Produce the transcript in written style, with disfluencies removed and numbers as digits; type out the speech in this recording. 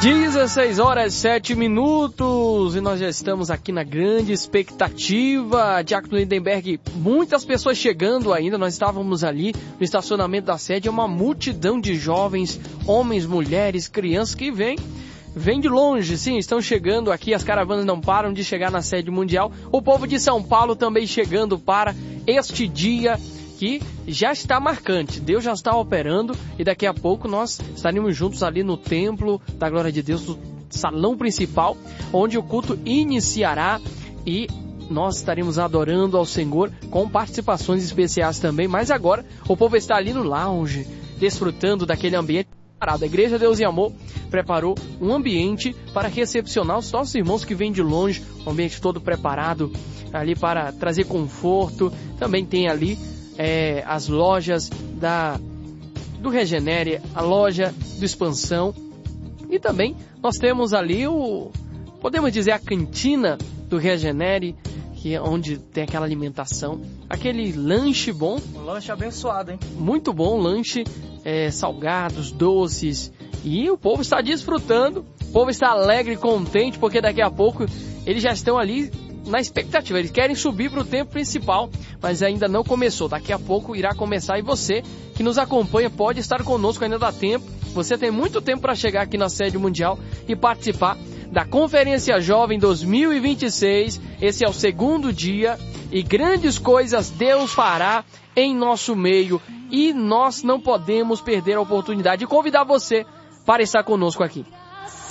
16 horas 7 minutos e nós já estamos aqui na grande expectativa. Diácono Lindenberg, muitas pessoas chegando ainda. Nós estávamos ali no estacionamento da sede, é uma multidão de jovens, homens, mulheres, crianças que vêm de longe, sim, estão chegando aqui. As caravanas não param de chegar na sede mundial. O povo de São Paulo também chegando para este dia que já está marcante. Deus já está operando e daqui a pouco nós estaremos juntos ali no templo da glória de Deus, no salão principal, onde o culto iniciará e nós estaremos adorando ao Senhor com participações especiais também. Mas agora o povo está ali no lounge, desfrutando daquele ambiente. A Igreja Deus e Amor preparou um ambiente para recepcionar os nossos irmãos que vêm de longe, um ambiente todo preparado ali para trazer conforto. Também tem ali as lojas do Regenere, a loja do Expansão, e também nós temos ali podemos dizer, a cantina do Regenere, que é onde tem aquela alimentação, aquele lanche bom. Um lanche abençoado, hein? Muito bom, lanche, salgados, doces, e o povo está desfrutando, o povo está alegre e contente, porque daqui a pouco eles já estão ali na expectativa, eles querem subir para o templo principal, mas ainda não começou. Daqui a pouco irá começar e você que nos acompanha pode estar conosco, ainda dá tempo. Você tem muito tempo para chegar aqui na sede mundial e participar da Conferência Jovem 2026. Esse é o segundo dia e grandes coisas Deus fará em nosso meio e nós não podemos perder a oportunidade de convidar você para estar conosco aqui.